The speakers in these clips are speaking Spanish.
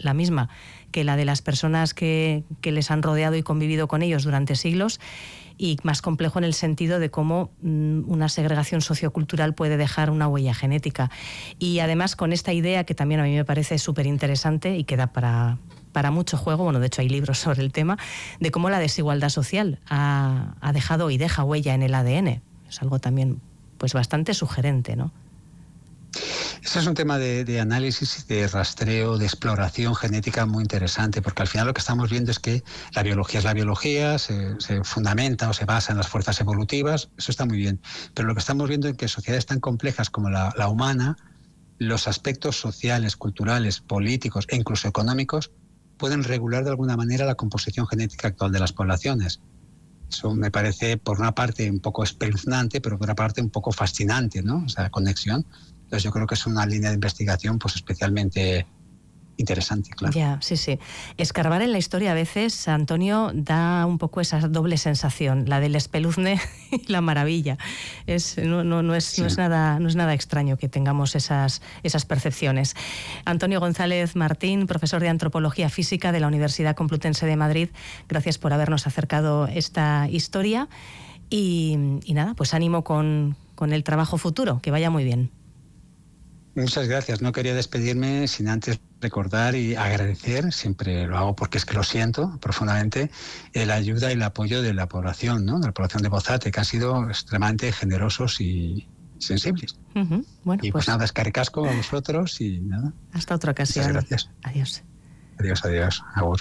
la misma que la de las personas que les han rodeado y convivido con ellos durante siglos, y más complejo en el sentido de cómo una segregación sociocultural puede dejar una huella genética. Y además con esta idea que también a mí me parece súper interesante y que da para mucho juego, bueno, de hecho hay libros sobre el tema, de cómo la desigualdad social ha dejado y deja huella en el ADN. Es algo también pues bastante sugerente, ¿no? Ese es un tema de análisis, de rastreo, de exploración genética muy interesante, porque al final lo que estamos viendo es que la biología es la biología, se fundamenta o se basa en las fuerzas evolutivas, eso está muy bien, pero lo que estamos viendo es que sociedades tan complejas como la humana, los aspectos sociales, culturales, políticos e incluso económicos pueden regular de alguna manera la composición genética actual de las poblaciones. Eso me parece, por una parte, un poco espeluznante, pero por otra parte un poco fascinante, ¿no? Esa conexión. Entonces yo creo que es una línea de investigación pues especialmente interesante, claro. Ya, sí, sí. Escarbar en la historia a veces, Antonio, da un poco esa doble sensación, la del espeluzne y la maravilla. No es nada extraño que tengamos esas percepciones. Antonio González Martín, profesor de Antropología Física de la Universidad Complutense de Madrid, gracias por habernos acercado esta historia y nada, pues ánimo con el trabajo futuro, que vaya muy bien. Muchas gracias. No quería despedirme sin antes recordar y agradecer, siempre lo hago porque es que lo siento profundamente, la ayuda y el apoyo de la población, ¿no? De la población de Bozate, que han sido extremadamente generosos y sensibles. Uh-huh. Bueno, y pues nada, escaricasco a vosotros y nada. Hasta otra ocasión. Muchas gracias. Adiós. Adiós. Agur.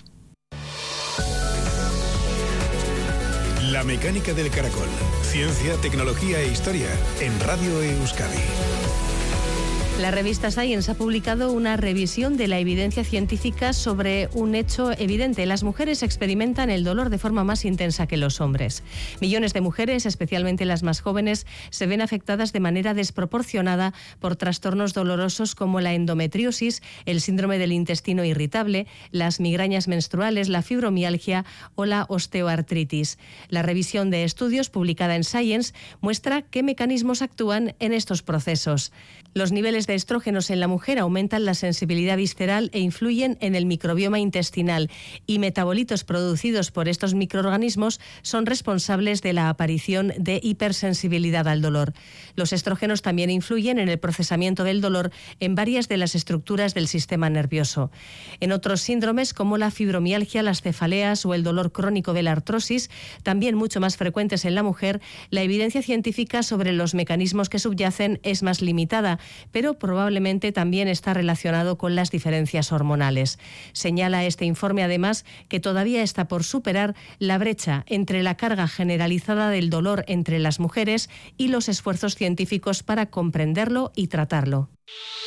La mecánica del caracol. Ciencia, tecnología e historia en Radio Euskadi. La revista Science ha publicado una revisión de la evidencia científica sobre un hecho evidente. Las mujeres experimentan el dolor de forma más intensa que los hombres. Millones de mujeres, especialmente las más jóvenes, se ven afectadas de manera desproporcionada por trastornos dolorosos como la endometriosis, el síndrome del intestino irritable, las migrañas menstruales, la fibromialgia o la osteoartritis. La revisión de estudios publicada en Science muestra qué mecanismos actúan en estos procesos. Los niveles de estrógenos en la mujer aumentan la sensibilidad visceral e influyen en el microbioma intestinal, y metabolitos producidos por estos microorganismos son responsables de la aparición de hipersensibilidad al dolor. Los estrógenos también influyen en el procesamiento del dolor en varias de las estructuras del sistema nervioso. En otros síndromes como la fibromialgia, las cefaleas o el dolor crónico de la artrosis, también mucho más frecuentes en la mujer, la evidencia científica sobre los mecanismos que subyacen es más limitada, pero probablemente también está relacionado con las diferencias hormonales. Señala este informe además que todavía está por superar la brecha entre la carga generalizada del dolor entre las mujeres y los esfuerzos científicos para comprenderlo y tratarlo.